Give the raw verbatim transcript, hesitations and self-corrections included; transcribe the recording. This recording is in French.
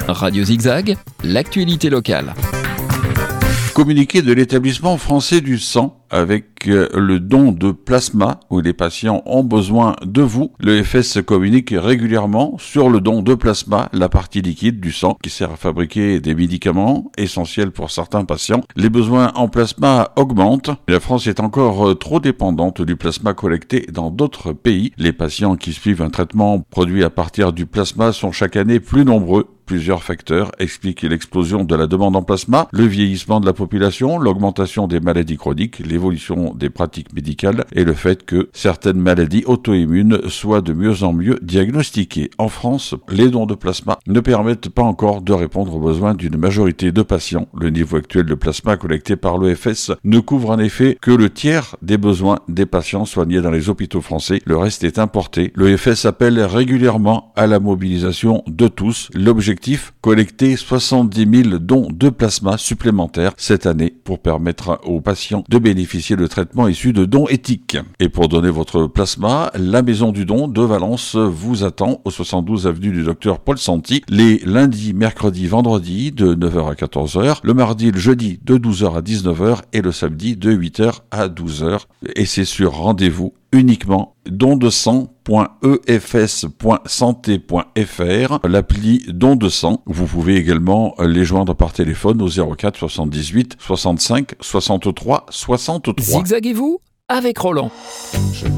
Radio Zigzag, l'actualité locale. Communiqué de l'établissement français du sang avec le don de plasma où les patients ont besoin de vous. Le F S communique régulièrement sur le don de plasma, la partie liquide du sang qui sert à fabriquer des médicaments essentiels pour certains patients. Les besoins en plasma augmentent. La France est encore trop dépendante du plasma collecté dans d'autres pays. Les patients qui suivent un traitement produit à partir du plasma sont chaque année plus nombreux. Plusieurs facteurs expliquent l'explosion de la demande en plasma, le vieillissement de la population, l'augmentation des maladies chroniques, l'évolution des pratiques médicales et le fait que certaines maladies auto-immunes soient de mieux en mieux diagnostiquées. En France, les dons de plasma ne permettent pas encore de répondre aux besoins d'une majorité de patients. Le niveau actuel de plasma collecté par l'O F S ne couvre en effet que le tiers des besoins des patients soignés dans les hôpitaux français. Le reste est importé. L'O F S appelle régulièrement à la mobilisation de tous. L'objectif collecter soixante-dix mille dons de plasma supplémentaires cette année pour permettre aux patients de bénéficier de traitements issus de dons éthiques. Et pour donner votre plasma, la Maison du Don de Valence vous attend au soixante-douze avenue du Docteur Paul Santi les lundis, mercredis, vendredis de neuf heures à quatorze heures, le mardi, le jeudi de douze heures à dix-neuf heures et le samedi de huit heures à douze heures. Et c'est sur rendez-vous uniquement. don de sang point e f s point santé point f r, l'appli don de sang. Vous pouvez également les joindre par téléphone au zéro quatre soixante-dix-huit soixante-cinq soixante-trois soixante-trois. Zigzaguez-vous avec Roland.